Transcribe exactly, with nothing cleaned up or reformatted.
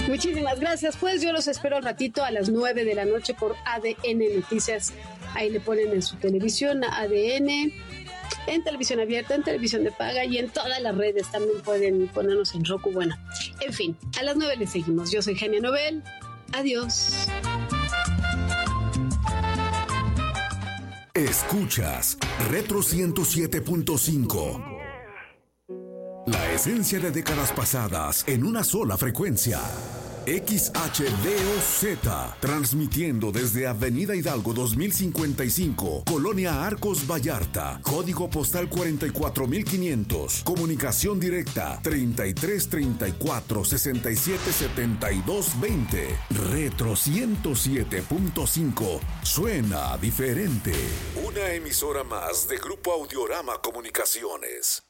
Muchísimas gracias. Pues yo los espero al ratito a las nueve de la noche por A D N Noticias. Ahí le ponen en su televisión A D N, en televisión abierta, en televisión de paga y en todas las redes. También pueden ponernos en Roku. Bueno, en fin, a las nueve les seguimos. Yo soy Genia Nobel. Adiós. Escuchas Retro ciento siete punto cinco. La esencia de décadas pasadas en una sola frecuencia. X H D O Z, transmitiendo desde Avenida Hidalgo dos mil cincuenta y cinco, Colonia Arcos Vallarta, código postal cuarenta y cuatro mil quinientos, comunicación directa treinta y tres treinta y cuatro sesenta y siete setenta y dos veinte. Retro ciento siete punto cinco, suena diferente. Una emisora más de Grupo Audiorama Comunicaciones.